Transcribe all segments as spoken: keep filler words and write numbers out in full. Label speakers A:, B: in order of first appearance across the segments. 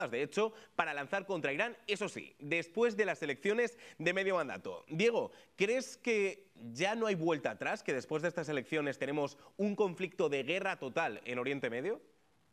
A: de hecho, para lanzar contra Irán, eso sí, después de las elecciones de medio mandato. Diego, ¿crees que ya no hay vuelta atrás, que después de estas elecciones tenemos un conflicto de guerra total en Oriente Medio?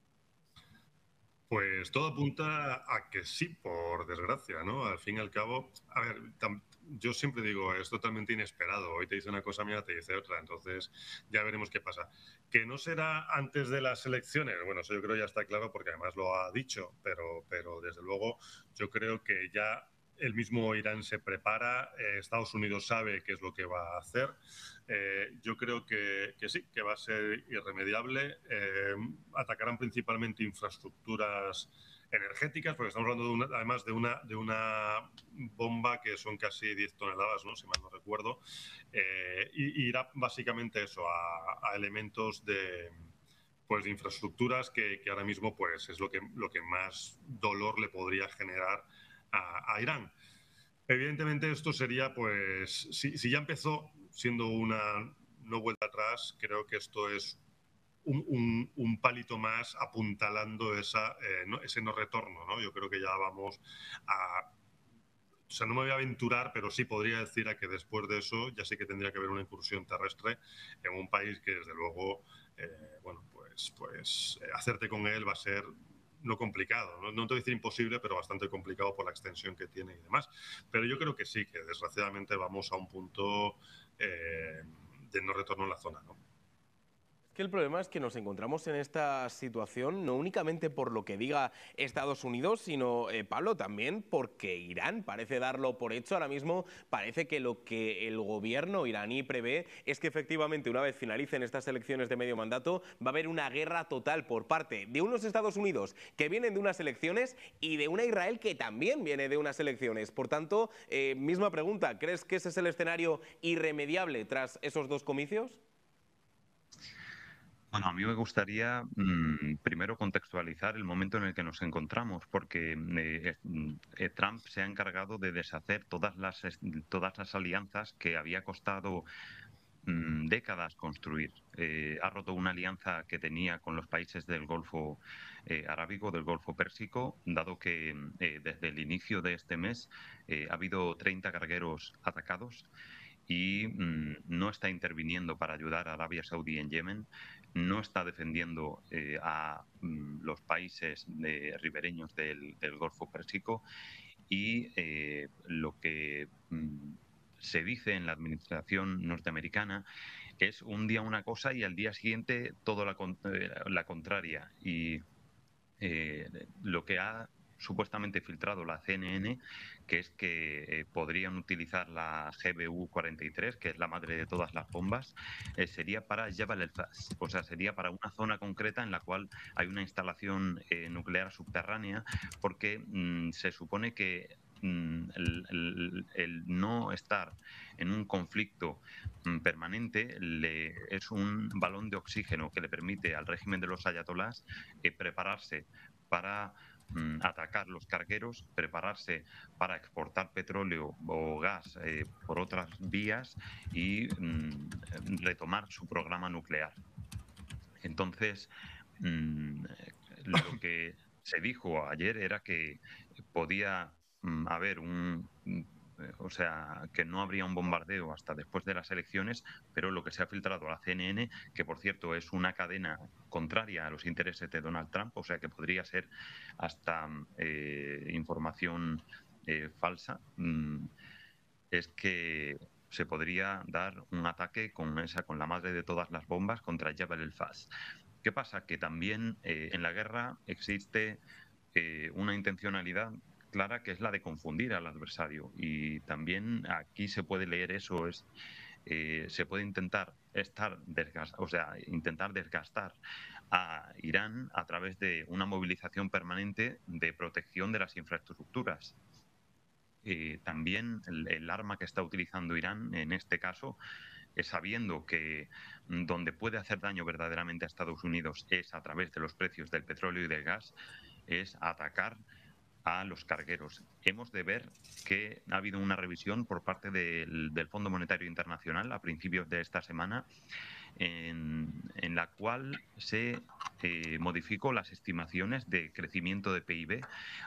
B: Pues todo apunta a que sí, por desgracia, ¿no? Al fin y al cabo, a ver, yo siempre digo, es totalmente inesperado. Hoy te dice una cosa, mañana te dice otra, entonces ya veremos qué pasa. Que no será antes de las elecciones, bueno, eso yo creo ya está claro porque además lo ha dicho, pero, pero desde luego yo creo que ya el mismo Irán se prepara, eh, Estados Unidos sabe qué es lo que va a hacer. Eh, yo creo que, que, sí, que va a ser irremediable. Eh, atacarán principalmente infraestructuras energéticas, porque estamos hablando de una, además de una, de una bomba que son casi diez toneladas, ¿no? Si mal no recuerdo, eh, y, y irá básicamente eso, a, a elementos de, pues, de infraestructuras que, que ahora mismo pues, es lo que, lo que más dolor le podría generar a, a Irán. Evidentemente esto sería, pues, si, si ya empezó siendo una no vuelta atrás, creo que esto es un, un, un palito más apuntalando esa, eh, no, ese no retorno, ¿no? Yo creo que ya vamos a... O sea, no me voy a aventurar, pero sí podría decir a que después de eso ya sí que tendría que haber una incursión terrestre en un país que, desde luego, eh, bueno, pues, pues eh, hacerte con él va a ser no complicado, no, no te voy a decir imposible, pero bastante complicado por la extensión que tiene y demás. Pero yo creo que sí, que desgraciadamente vamos a un punto eh, de no retorno en la zona, ¿no?
A: Que el problema es que nos encontramos en esta situación no únicamente por lo que diga Estados Unidos, sino, eh, Pablo, también porque Irán parece darlo por hecho. Ahora mismo parece que lo que el gobierno iraní prevé es que efectivamente una vez finalicen estas elecciones de medio mandato va a haber una guerra total por parte de unos Estados Unidos que vienen de unas elecciones y de una Israel que también viene de unas elecciones. Por tanto, eh, misma pregunta, ¿crees que ese es el escenario irremediable tras esos dos comicios?
C: Bueno, a mí me gustaría mmm, primero contextualizar el momento en el que nos encontramos, porque eh, eh, Trump se ha encargado de deshacer todas las, todas las alianzas que había costado mmm, décadas construir. Eh, ha roto una alianza que tenía con los países del Golfo eh, Arábigo, del Golfo Pérsico, dado que eh, desde el inicio de este mes eh, ha habido treinta cargueros atacados y mmm, no está interviniendo para ayudar a Arabia Saudí en Yemen, no está defendiendo eh, a mmm, los países de, ribereños del, del Golfo Pérsico y eh, lo que mmm, se dice en la administración norteamericana es un día una cosa y al día siguiente todo la, la contraria. Y eh, lo que ha supuestamente filtrado la C N N, que es que eh, podrían utilizar la G B U cuarenta y tres, que es la madre de todas las bombas, eh, sería para Jabal el-Fas, o sea, sería para una zona concreta en la cual hay una instalación eh, nuclear subterránea, porque mmm, se supone que mm, el, el, el no estar en un conflicto mm, permanente le, es un balón de oxígeno que le permite al régimen de los ayatolás eh, prepararse para mm, atacar los cargueros, prepararse para exportar petróleo o gas eh, por otras vías y mm, retomar su programa nuclear. Entonces, mmm, lo que se dijo ayer era que podía mmm, haber un, o sea, que no habría un bombardeo hasta después de las elecciones, pero lo que se ha filtrado a la C N N, que por cierto es una cadena contraria a los intereses de Donald Trump, o sea que podría ser hasta eh, información eh, falsa, mmm, es que se podría dar un ataque con esa, con la madre de todas las bombas contra Jabal el-Fas. ¿Qué pasa? Que también eh, en la guerra existe eh, una intencionalidad clara que es la de confundir al adversario y también aquí se puede leer eso, es eh, se puede intentar estar desgast, o sea, intentar desgastar a Irán a través de una movilización permanente de protección de las infraestructuras. Eh, también el, el arma que está utilizando Irán en este caso es sabiendo que mm, donde puede hacer daño verdaderamente a Estados Unidos es a través de los precios del petróleo y del gas, es atacar a los cargueros. Hemos de ver que ha habido una revisión por parte del, del Fondo Monetario Internacional a principios de esta semana, en, en la cual se eh, modificó las estimaciones de crecimiento de P I B